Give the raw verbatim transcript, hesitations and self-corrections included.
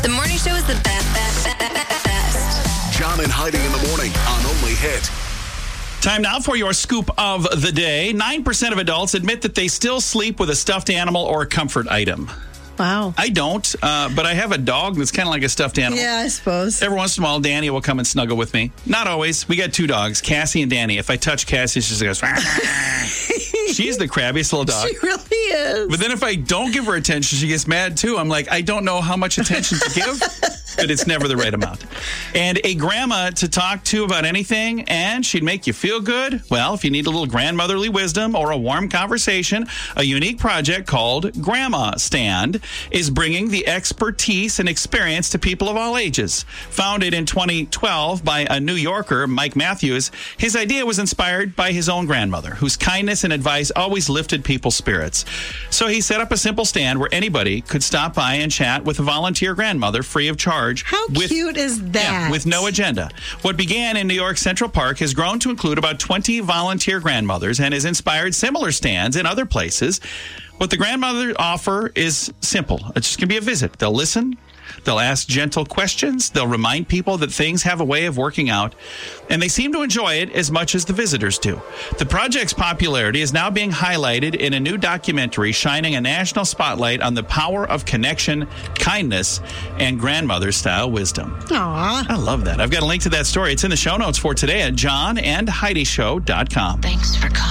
The morning show is the best, best, best, best. John and Heidi in the morning on Only Hit. Time now for your scoop of the day. nine percent of adults admit that they still sleep with a stuffed animal or a comfort item. Wow. I don't, uh, but I have a dog that's kind of like a stuffed animal. Yeah, I suppose. Every once in a while, Danny will come and snuggle with me. Not always. We got two dogs, Cassie and Danny. If I touch Cassie, she just goes, she's the crabbiest little dog. She really is. But then if I don't give her attention, she gets mad too. I'm like, I don't know how much attention to give, but it's never the right amount. And a grandma to talk to about anything, and she'd make you feel good. Well, if you need a little grandmotherly wisdom or a warm conversation, a unique project called Grandma Stand is bringing the expertise and experience to people of all ages. Founded in twenty twelve by a New Yorker, Mike Matthews, his idea was inspired by his own grandmother, whose kindness and advice always lifted people's spirits. So he set up a simple stand where anybody could stop by and chat with a volunteer grandmother free of charge. How with, cute is that? Yeah, with no agenda. What began in New York Central Park has grown to include about twenty volunteer grandmothers and has inspired similar stands in other places. What the grandmother offer is simple. It's just going to be a visit. They'll listen. They'll ask gentle questions. They'll remind people that things have a way of working out. And they seem to enjoy it as much as the visitors do. The project's popularity is now being highlighted in a new documentary shining a national spotlight on the power of connection, kindness, and grandmother-style wisdom. Aw. I love that. I've got a link to that story. It's in the show notes for today at john and heidi show dot com. Thanks for calling.